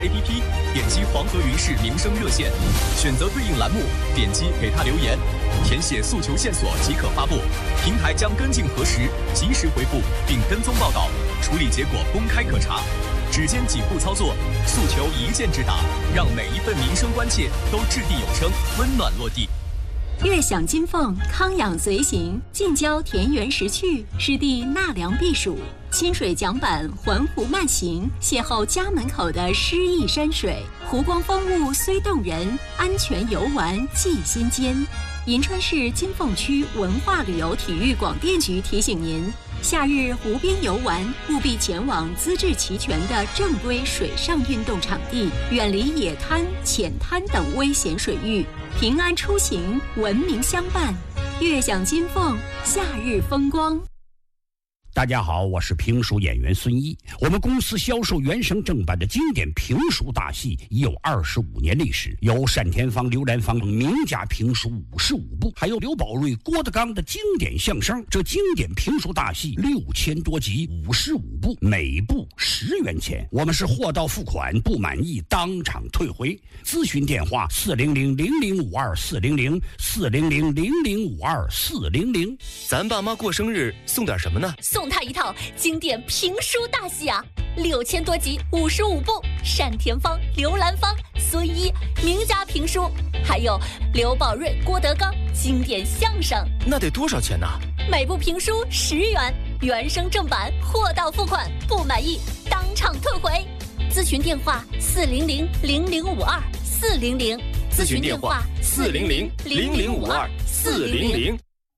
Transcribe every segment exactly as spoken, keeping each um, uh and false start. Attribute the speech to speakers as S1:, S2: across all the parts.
S1: A P P， 点击黄河云氏民生热线，选择对应栏目，点击给他留言，填写诉求线索即可发布。平台将跟进核实，及时回复并跟踪报道，处理结果公开可查。只见几步操作，诉求一键直达，让每一份民生关切都掷地有声，温暖落地。
S2: 悦享金凤，康养随行，近郊田园识趣，湿地纳凉避暑，清水桨板环湖慢行，邂逅家门口的诗意山水，湖光风物虽动人，安全游玩记心间。银川市金凤区文化旅游体育广电局提醒您，夏日湖边游玩务必前往资质齐全的正规水上运动场地，远离野滩、浅滩等危险水域，平安出行，文明相伴。悦享金凤，夏日风光。
S3: 大家好，我是评书演员孙一。我们公司销售原声正版的经典评书大戏已有二十五年历史，有单田芳、刘兰芳等名家评书五十五部，还有刘宝瑞、郭德纲的经典相声。这经典评书大戏六千多集，五十五部，每部十元钱。我们是货到付款，不满意当场退回。咨询电话：四零零零零五二四零零四零零零零五二四零零。
S4: 咱爸妈过生日送点什么呢？
S5: 送他一套经典评书大戏啊，六千多集，五十五部，单田芳、刘兰芳、孙一名家评书，还有刘宝瑞、郭德纲经典相声。
S4: 那得多少钱呢？
S5: 每部评书十元，原声正版，货到付款，不满意当场退回。咨询电话：四零零零零五二四零零。
S4: 咨询电话：四零零零零五二四零零。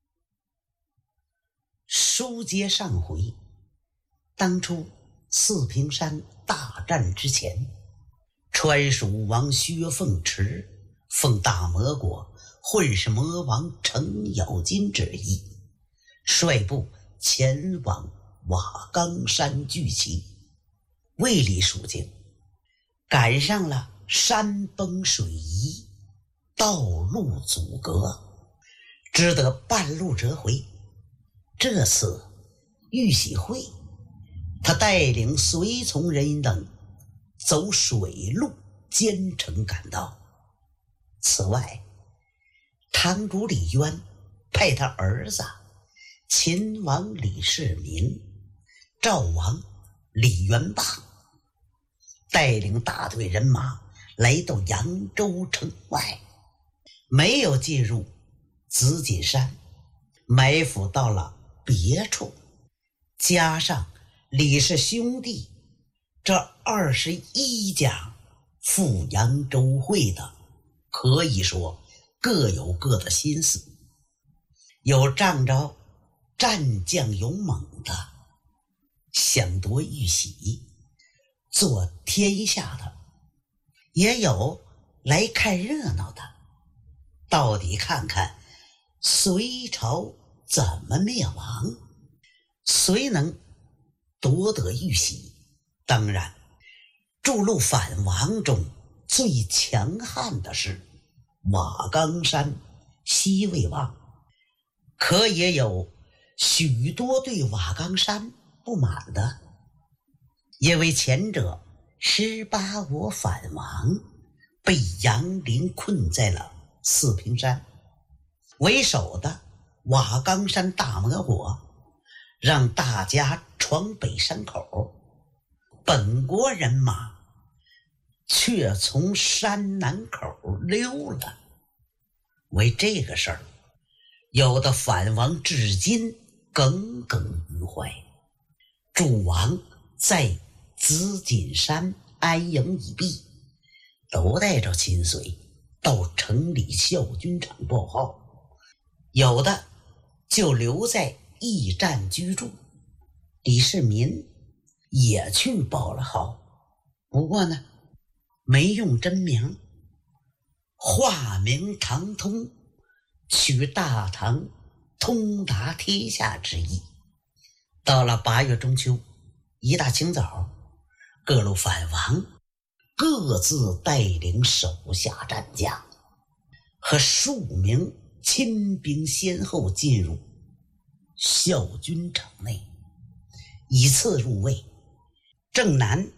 S6: 书接上回，当初四平山大战之前，川蜀王薛凤池奉大魔国混世魔王程咬金之意，率部前往瓦岗山聚齐。卫理蜀境，赶上了山崩水移，道路阻隔，只得半路折回。这次玉玺会，他带领随从人等走水路兼程赶到。此外，堂主李渊派他儿子秦王李世民、赵王李元霸带领大队人马来到扬州城外，没有进入紫锦山，埋伏到了别处。加上李氏兄弟这二十一家赴扬州会的，可以说各有各的心思。有仗着战将勇猛的，想夺玉玺做天下的，也有来看热闹的，到底看看隋朝怎么灭亡，谁能夺得玉玺。当然筑路反王中最强悍的是瓦岗山西魏王，可也有许多对瓦岗山不满的，因为前者十八国反王被杨林困在了四平山，为首的瓦岗山大魔国让大家闯北山口，本国人马却从山南口溜了。为这个事儿，有的反王至今耿耿于怀。诸王在紫锦山安营已毕，都带着亲随到城里校军场报号，有的就留在驿站居住。李世民也去报了号，不过呢没用真名，化名唐通，取大唐通达天下之意。到了八月中秋，一大清早，各路反王各自带领手下战将和数名亲兵先后进入校军城内，依次入卫。正南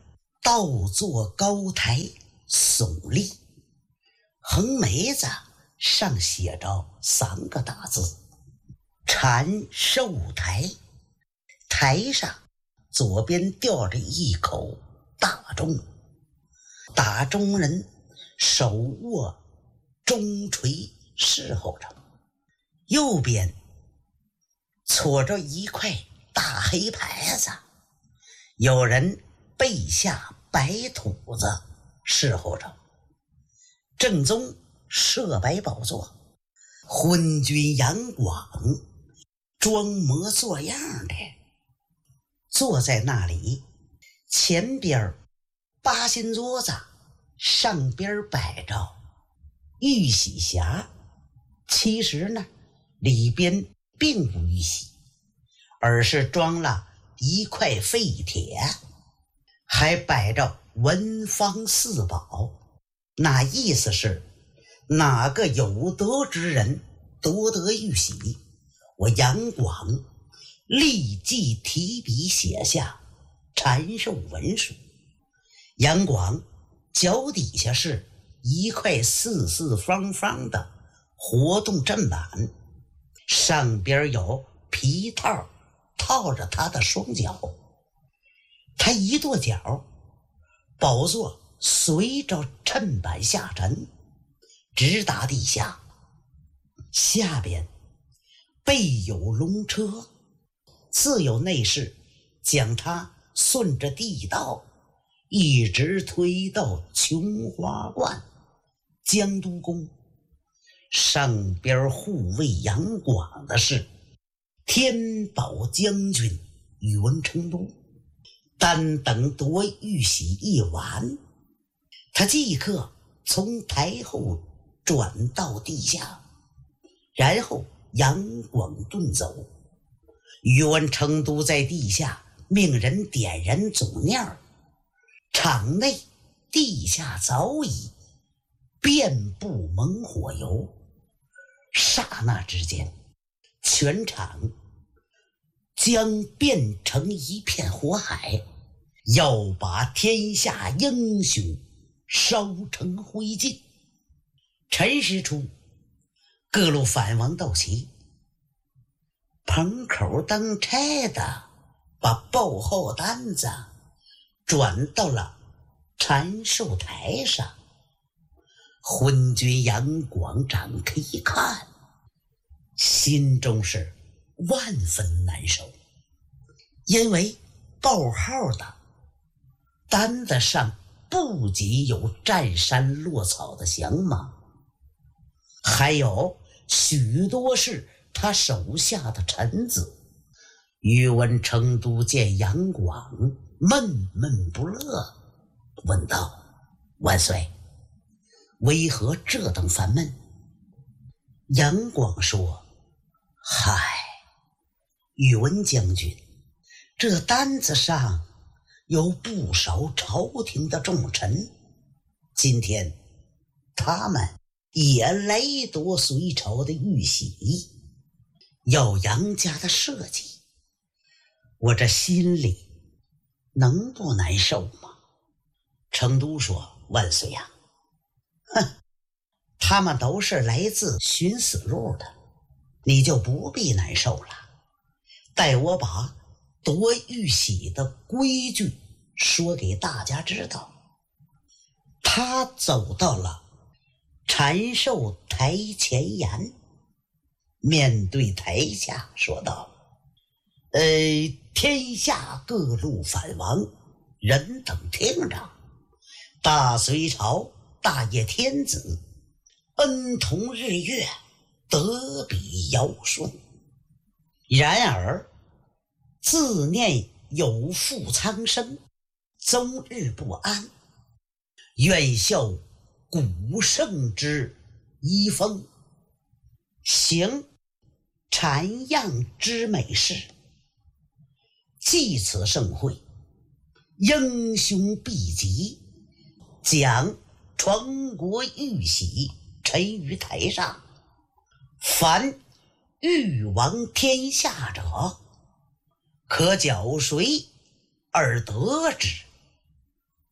S6: 倒坐高台耸立，横眉子上写着三个大字：禅寿台。台上左边吊着一口大钟，打钟人手握钟锤侍候着，右边搓着一块大黑牌子，有人背下白土子侍候着。正中设白宝座，昏君杨广装模作样的坐在那里，前边八仙桌子，上边摆着玉玺匣，其实呢里边并不玉玺，而是装了一块废铁，还摆着文方四宝，那意思是哪个有德之人夺得玉玺，我杨广立即提笔写下禅寿文书。杨广脚底下是一块四四方方的活动砧板，上边有皮套套着他的双脚，他一跺脚，宝座随着砧板下沉，直达地下。下边备有龙车，自有内侍将他顺着地道一直推到琼花观江都宫。上边护卫杨广的是天宝将军宇文成都，单等夺玉玺一完，他即刻从台后转到地下，然后杨广遁走。宇文成都在地下命人点燃总念，场内地下早已遍布猛火油，刹那之间全场将变成一片火海，要把天下英雄烧成灰烬。辰时初，各路反王到齐，棚口当差的把报号单子转到了禅寿台上。昏君杨广展开一看，心中是万分难受，因为报号的单子上不仅有占山落草的降马，还有许多是他手下的臣子。宇文成都见杨广闷闷不乐，问道：万岁，为何这等烦闷？杨广说：嗨，宇文将军，这单子上有不少朝廷的重臣，今天他们也来夺隋朝的玉玺，要杨家的社稷，我这心里能不难受吗？成都说：万岁呀、啊，哼，他们都是来自寻死路的，你就不必难受了。待我把夺玉玺的规矩说给大家知道。他走到了禅寿台前沿，面对台下说道：呃，天下各路反王，人等听着，大隋朝大业天子，恩同日月，德比尧舜。然而自念有负苍生，终日不安，愿效古圣之遗风，行禅样之美事。继此盛会，英雄毕集，将传国玉玺陈于台上，凡欲亡天下者，可缴税而得之。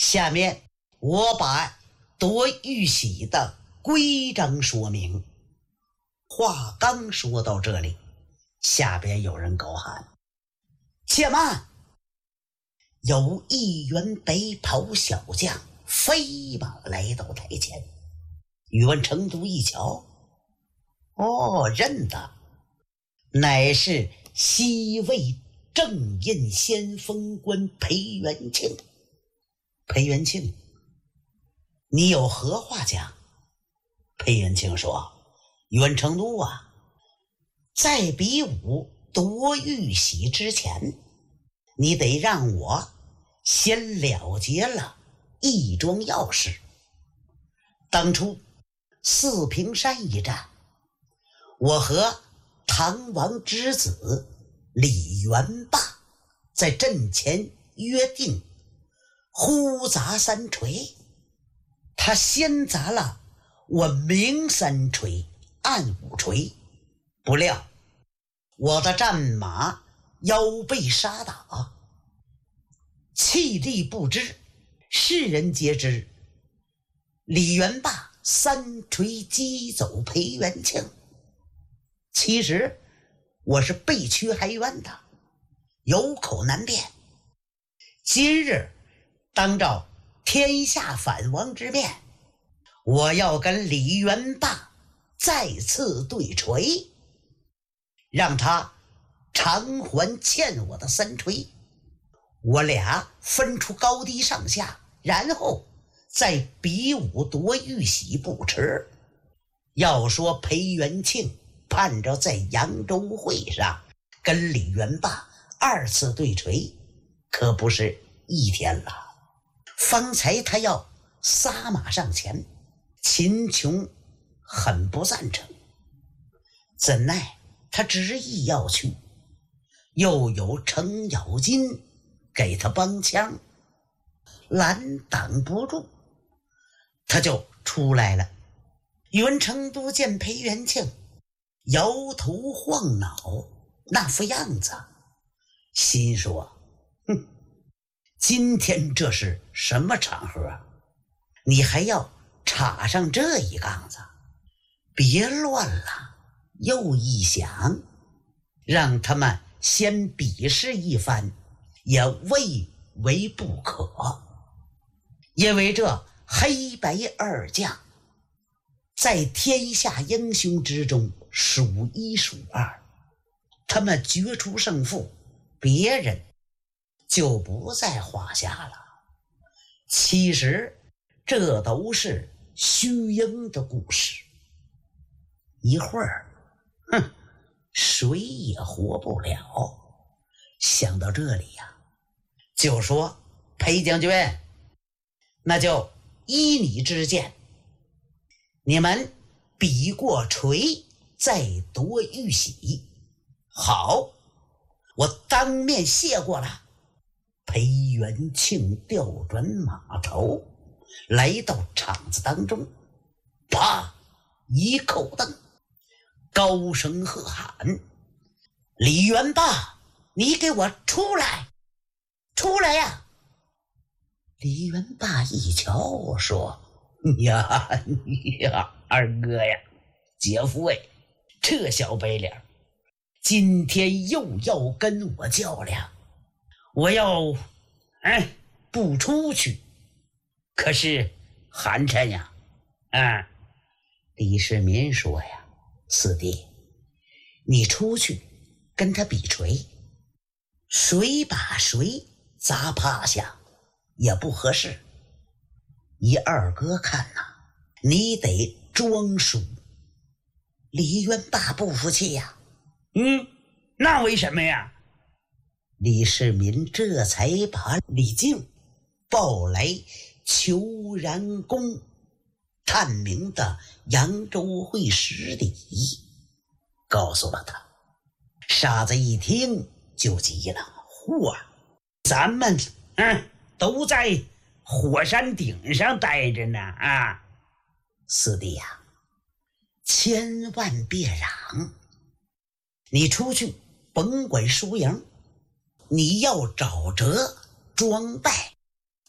S6: 下面我把夺玉玺的规章说明。话刚说到这里，下边有人高喊：且慢！有一员北跑小将飞马来到台前。宇文成都一瞧，哦，认得，乃是西魏正印先锋官裴元庆。裴元庆，你有何话讲？裴元庆说：宇文成都啊，在比武夺玉玺之前，你得让我先了结了一桩要事。当初四平山一战，我和唐王之子李元霸在阵前约定呼砸三锤，他先砸了我明三锤暗五锤，不料我的战马腰被杀打，气力不支，世人皆知李元霸三锤击走裴元庆。其实我是被屈还冤的，有口难辩。今日当着天下反王之面，我要跟李元霸再次对锤，让他偿还欠我的三锤。我俩分出高低上下，然后再比武夺玉玺不迟。要说裴元庆盼着在扬州会上跟李元霸二次对锤，可不是一天了。方才他要撒马上前，秦琼很不赞成，怎奈他执意要去，又有程咬金给他帮腔，拦挡不住，他就出来了。宇文成都见裴元庆摇头晃脑那副样子，心说：哼，今天这是什么场合？你还要插上这一杠子？别乱了！又一想，让他们先比试一番，也未为不可。因为这黑白二将在天下英雄之中数一数二，他们决出胜负，别人就不在话下了。其实这都是虚应的故事，一会儿哼，谁也活不了。想到这里呀、啊，就说：裴将军，那就依你之见，你们比过锤再夺玉玺。好，我当面谢过了。裴元庆调转马头，来到场子当中，啪一扣蹬，高声喝喊：李元霸，你给我出来，出来呀！李元霸一瞧，说：呀呀，二哥呀，姐夫哎，这小白脸今天又要跟我较量，我要哎不出去，可是寒碜呀！啊，李世民说呀：四弟，你出去跟他比锤，谁把谁砸趴下也不合适。以二哥看呐、啊，你得装输。李元霸不服气呀、啊，嗯，那为什么呀？李世民这才把李靖抱来求然宫探明的扬州会实底，告诉了他。傻子一听就急了：嚯，咱们嗯都在火山顶上待着呢啊！四弟呀、啊，千万别嚷，你出去甭管输赢，你要找辙装败，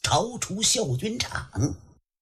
S6: 逃出校军场。